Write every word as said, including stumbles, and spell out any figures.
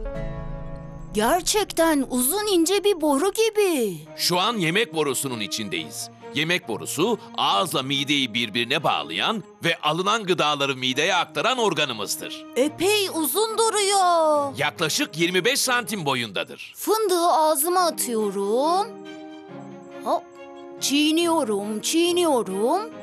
Gerçekten uzun ince bir boru gibi. Şu an yemek borusunun içindeyiz. Yemek borusu ağızla mideyi birbirine bağlayan ve alınan gıdaları mideye aktaran organımızdır. Epey uzun duruyor. Yaklaşık yirmi beş santim boyundadır. Fındığı ağzıma atıyorum. Hop. Çiğniyorum, çiğniyorum.